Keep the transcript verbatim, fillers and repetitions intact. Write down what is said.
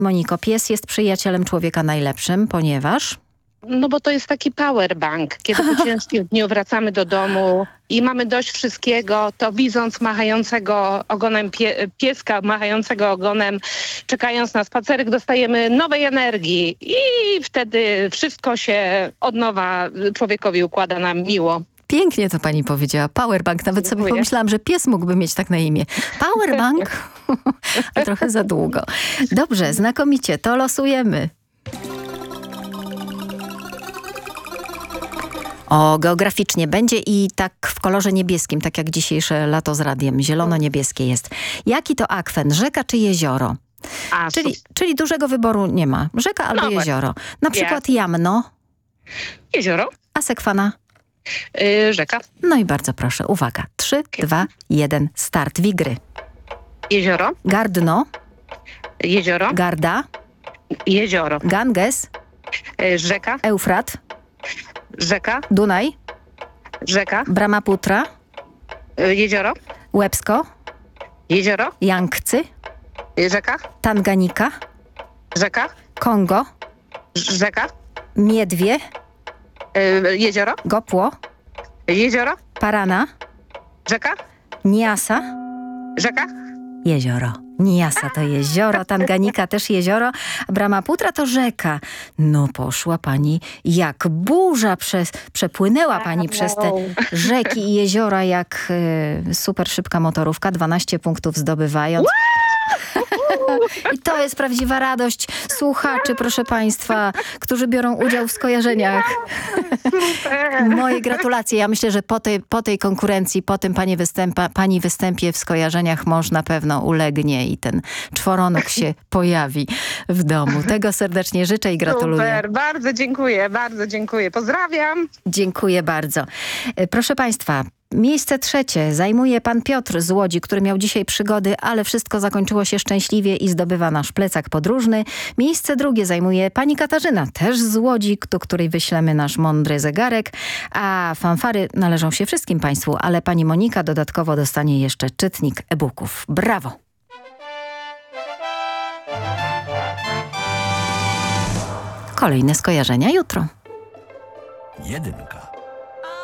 Moniko, pies jest przyjacielem człowieka najlepszym, ponieważ... No bo to jest taki powerbank. Kiedy po ciężkim dniu wracamy do domu i mamy dość wszystkiego, to widząc machającego ogonem pie, pieska, machającego ogonem, czekając na spacerek, dostajemy nowej energii i wtedy wszystko się od nowa człowiekowi układa nam miło. Pięknie to pani powiedziała. Powerbank. Nawet Dziękuję. sobie pomyślałam, że pies mógłby mieć tak na imię. Powerbank? A trochę za długo. Dobrze, znakomicie. To losujemy. O, geograficznie będzie i tak w kolorze niebieskim, tak jak dzisiejsze lato z radiem. Zielono-niebieskie jest. Jaki to akwen? Rzeka czy jezioro? A, Czyli, sus- czyli dużego wyboru nie ma. Rzeka albo No właśnie. jezioro. Na przykład Jamno, Jezioro, a Sekwana. yy, rzeka, No i bardzo proszę, uwaga. Trzy, dwa, jeden, start. Wigry. jezioro, Gardno, jezioro, Garda, jezioro, Ganges, yy, rzeka, Eufrat, rzeka, Dunaj, rzeka, Brahmaputra, yy, jezioro, Łebsko, jezioro, Yangtze, yy, rzeka, Tanganika, rzeka, Kongo, rzeka, Miedwie, yy, jezioro, Gopło, jezioro, Parana, rzeka, Niasa, rzeka, jezioro. Niasa to jezioro, Tanganika też jezioro, a Brahmaputra to rzeka. No poszła pani jak burza, przez, przepłynęła pani przez te rzeki i jeziora jak y, super szybka motorówka, dwanaście punktów zdobywając. I to jest prawdziwa radość słuchaczy, proszę państwa, którzy biorą udział w skojarzeniach. Moje gratulacje. Ja myślę, że po tej, po tej konkurencji, po tym pani, występa, pani występie w skojarzeniach mąż na pewno ulegnie i ten czworonóg się pojawi w domu. Tego serdecznie życzę i gratuluję. Super, bardzo dziękuję, bardzo dziękuję. Pozdrawiam. Dziękuję bardzo. E, Proszę państwa, miejsce trzecie zajmuje pan Piotr z Łodzi, który miał dzisiaj przygody, ale wszystko zakończyło się szczęśliwie i zdobywa nasz plecak podróżny. Miejsce drugie zajmuje pani Katarzyna, też z Łodzi, do której wyślemy nasz mądry zegarek. A fanfary należą się wszystkim państwu, ale pani Monika dodatkowo dostanie jeszcze czytnik e-booków. Brawo! Kolejne skojarzenia jutro. Jedynka.